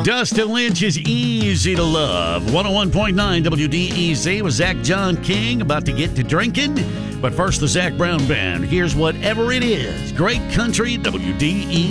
Dustin Lynch is Easy to Love. 101.9 WDEZ with Zach John King about to get to drinking. But first, the Zach Brown Band. Here's Whatever It Is. Great country, WDEZ.